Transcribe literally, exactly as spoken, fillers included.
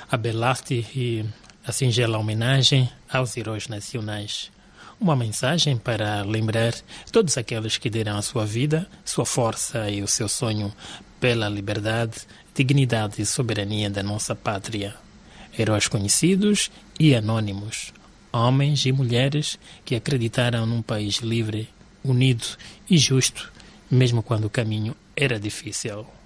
a bela-arte e a singela homenagem aos heróis nacionais. Uma mensagem para lembrar todos aqueles que deram a sua vida, sua força e o seu sonho pela liberdade, dignidade e soberania da nossa pátria. Heróis conhecidos e anônimos, homens e mulheres que acreditaram num país livre, unido e justo, mesmo quando o caminho era difícil.